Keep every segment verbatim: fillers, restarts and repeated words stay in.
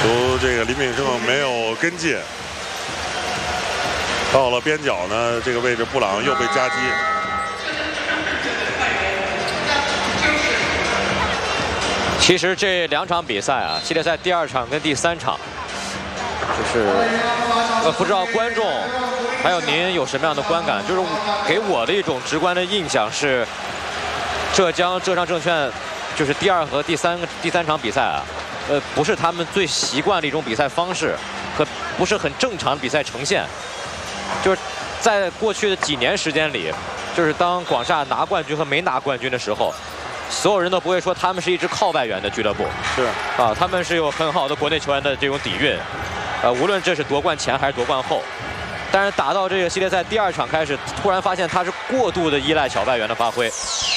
由这个林炳胜没有跟进，到了边角呢，这个位置布朗又被夹击。 其实这两场比赛啊，系列赛第二场跟第三场，就是呃不知道观众还有您有什么样的观感？就是给我的一种直观的印象是，浙江浙商证券就是第二和第三第三场比赛啊，呃不是他们最习惯的一种比赛方式，和不是很正常的比赛呈现。就是在过去的几年时间里，就是当广厦拿冠军和没拿冠军的时候，所有人都不会说他们是一支靠外援的俱乐部， 是啊，他们是有很好的国内球员的这种底蕴，呃，无论这是夺冠前还是夺冠后。但是打到这个系列赛第二场开始，突然发现他是过度的依赖小外援的发挥。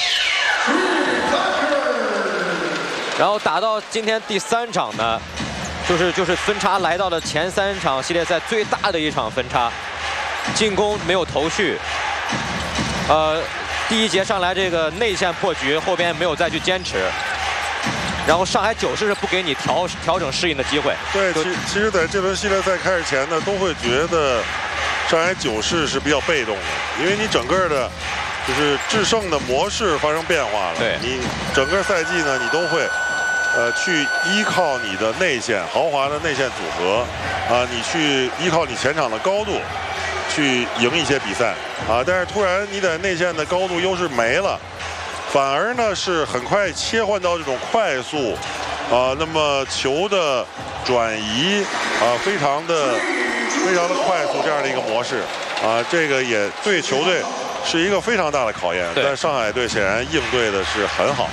然后打到今天第三场呢，就是就是分差来到了前三场系列赛最大的一场分差，进攻没有头绪，呃。第一节上来这个内线破局，后边没有再去坚持，然后上海九世是不给你调调整适应的机会。 对，其其实在这轮系列赛开始前呢，都会觉得上海九世是比较被动的，因为你整个的，就是制胜的模式发生变化了。 对， 你整个赛季呢，你都会，呃，去依靠你的内线豪华的内线组合，啊、呃，你去依靠你前场的高度。去赢一些比赛啊，但是突然你在内线的高度优势没了，反而呢是很快切换到这种快速啊，那么球的转移啊，非常的非常的快速这样的一个模式啊，这个也对球队是一个非常大的考验。但上海队显然应对的是很好。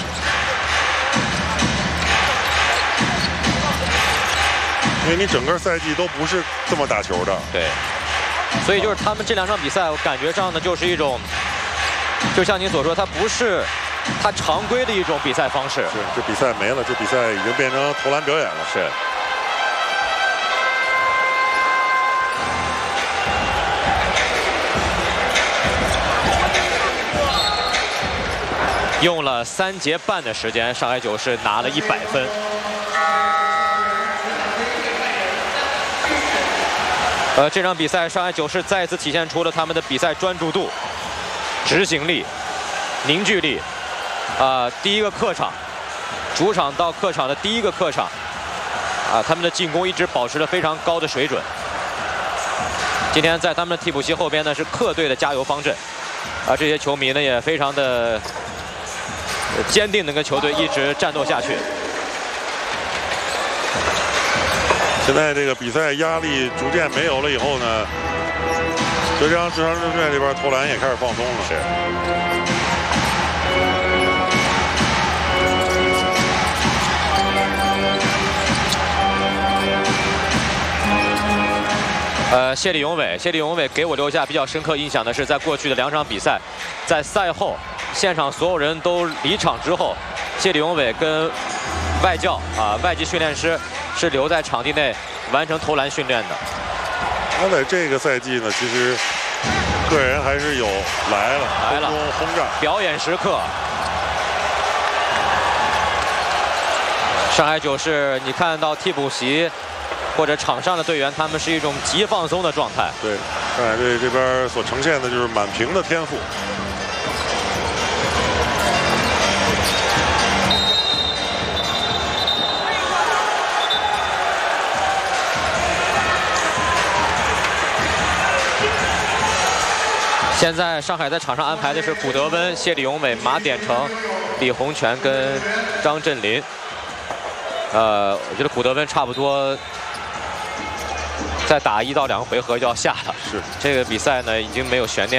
因为你整个赛季都不是这么打球的。 对。所以就是他们这两场比赛，我感觉上呢，就是一种，就像您所说，它不是它常规的一种比赛方式。 是，这比赛没了，这比赛已经变成投篮表演了。 是。用了三节半的时间，上海九世拿了一百分。呃，这场比赛，上海九世再次体现出了他们的比赛专注度、执行力、凝聚力。啊、呃，第一个客场，主场到客场的第一个客场，啊、呃，他们的进攻一直保持着非常高的水准。今天在他们的替补席后边呢是客队的加油方阵，啊、呃，这些球迷呢也非常的坚定的跟球队一直战斗下去。 现在这个比赛压力逐渐没有了以后呢，浙江浙商证券这边投篮也开始放松了。 是。呃，谢立永伟，谢立永伟给我留下比较深刻印象的是，在过去的两场比赛，在赛后现场所有人都离场之后，谢立永伟跟外教啊、呃、外籍训练师是留在场地内完成投篮训练的。 他在这个赛季呢，其实个人还是有来了来了轰炸表演时刻。上海九世，你看到替补席或者场上的队员，他们是一种极放松的状态。 对，上海队这边所呈现的就是满屏的天赋。 现在上海在场上安排的是古德温、谢立永伟、马典成、李洪权跟张镇麟。呃，我觉得古德温差不多再打一到两个回合就要下了。 是， 这个比赛呢已经没有悬念。